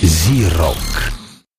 Зи-рок.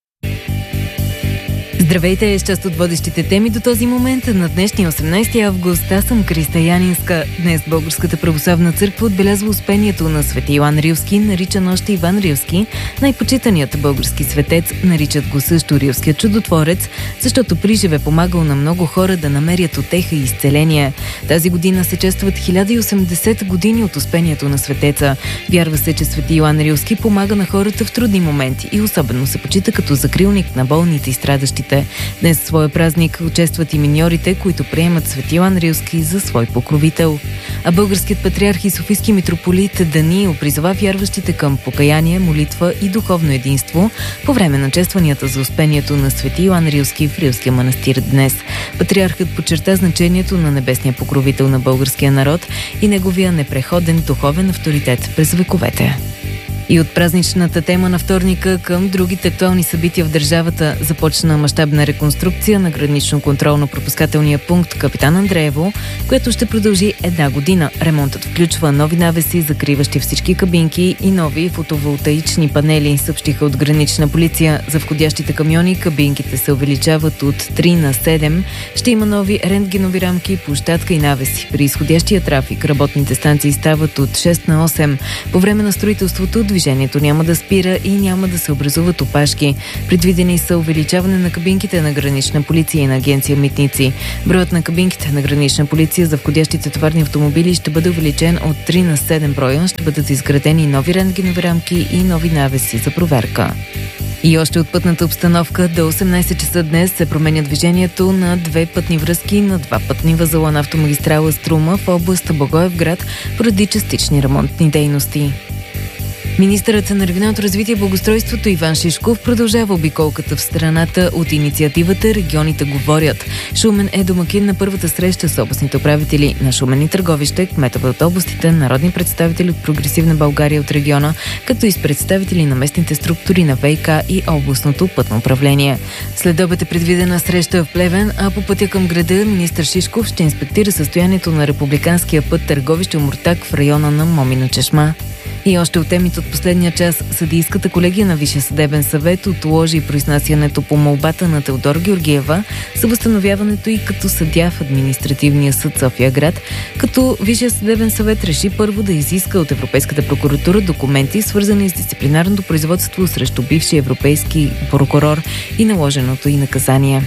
Здравейте, с част от водещите теми до този момент на днешния 18 август. Аз съм Криста Янинска. Днес Българската православна църква отбелязва успението на свети Йоан Рилски, наричан още Иван Рилски. Най-почитаният български светец, наричат го също Рилският чудотворец, защото приживе помагал на много хора да намерят утеха и изцеление. Тази година се честват 1080 години от успението на светеца. Вярва се, че свети Йоан Рилски помага на хората в трудни моменти и особено се почита като закрилник на болните и страдащите. Днес в своя празник участват и миньорите, които приемат свети Йоан Рилски за свой покровител. А българският патриарх и софийски митрополит Даниил призова вярващите към покаяние, молитва и духовно единство по време на честванията за успението на свети Йоан Рилски в Рилския манастир днес. Патриархът подчерта значението на небесния покровител на българския народ и неговия непреходен духовен авторитет през вековете. И от празничната тема на вторника към другите актуални събития в държавата започна мащабна реконструкция на гранично-контролно-пропускателния пункт Капитан Андреево, което ще продължи една година. Ремонтът включва нови навеси, закриващи всички кабинки и нови фотоволтаични панели, съобщиха от Гранична полиция. За входящите камиони кабинките се увеличават от 3 на 7. Ще има нови рентгенови рамки, площадка и навеси. При изходящия трафик работните станции стават от 6 на 8. По време на строителството движението няма да спира и няма да се образуват опашки. Предвидени са увеличаване на кабинките на Гранична полиция и на агенция Митници. Броят на кабинките на Гранична полиция за входящите товарни автомобили ще бъде увеличен от 3 на 7 броя. Ще бъдат изградени нови рентгенови рамки и нови навеси за проверка. И още от пътната обстановка до 18 часа днес се променя движението на две пътни връзки на два пътни възела на автомагистрала Струма в област Благоевград поради частични ремонтни дейности. Министърът на регионалното развитие и благоустройството Иван Шишков продължава обиколката в страната от инициативата "Регионите говорят". Шумен е домакин на първата среща с областните управители на Шумен и Търговище, кметове от областите, народни представители от Прогресивна България от региона, като и с представители на местните структури на ВиК и областното пътно управление. След обед е предвидена среща в Плевен, а по пътя към града министър Шишков ще инспектира състоянието на републиканския път Търговище-Омуртаг в района на Момина чешма. И още от темите от последния час, съдийската колегия на Висшия съдебен съвет отложи произнасянето по молбата на Теодора Георгиева за възстановяването и като съдия в административния съд София град, като Висшия съдебен съвет реши първо да изиска от Европейската прокуратура документи, свързани с дисциплинарното производство срещу бивши европейски прокурор и наложеното и наказание.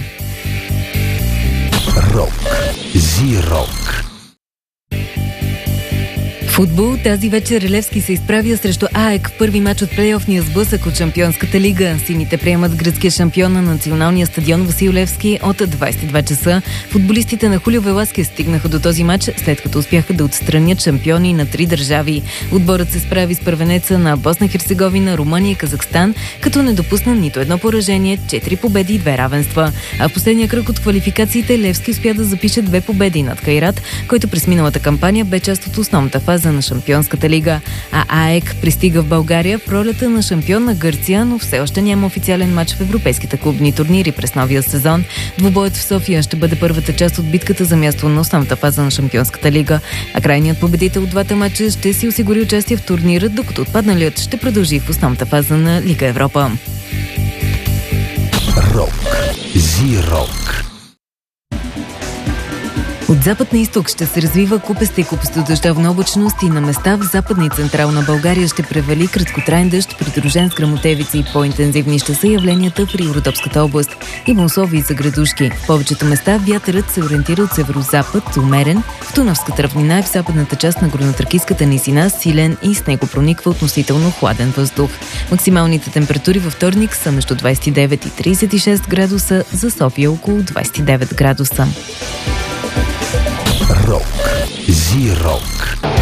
Рок. Зи-рок. Футбол. Тази вечер Левски се изправя срещу АЕК в първи мач от плейофния сблъсък от Шампионската лига. Сините приемат гръцкия шампион на националния стадион Васил Левски от 22 часа. Футболистите на Хулио Веласкес стигнаха до този мач, след като успяха да отстранят шампиони на 3 държави. Отборът се справи с първенеца на Босна, Херцеговина, Румъния и Казахстан, като не допусна нито едно поражение, 4 победи и 2 равенства. А в последния кръг от квалификациите Левски успя да запише 2 победи над Кайрат, който през миналата кампания бе част от основната фаза на Шампионската лига. А АЕК пристига в България в ролята на шампион на Гърция, но все още няма официален мач в европейските клубни турнири през новия сезон. Двубоят в София ще бъде първата част от битката за място на основната фаза на Шампионската лига. А крайният победител от двата мача ще си осигури участие в турнира, докато отпадналият ще продължи в основната фаза на Лига Европа. Рок. Зи-рок. От запад на изток ще се развива купеста и купесто-дъждовна облачност и на места в Западна и Централна България ще превали краткотраен дъжд, придружен с гръмотевици. По-интензивни ще са явленията в Ривнодопската област. Има условия за градушки. В повечето места вятърът се ориентира от северо-запад, умерен. В Дунавската равнина и в западната част на Горнотракийската низина силен и с него прониква относително хладен въздух. Максималните температури във вторник са между 29 и 36 градуса, за София около 29 градуса. Рок. Зи-рок.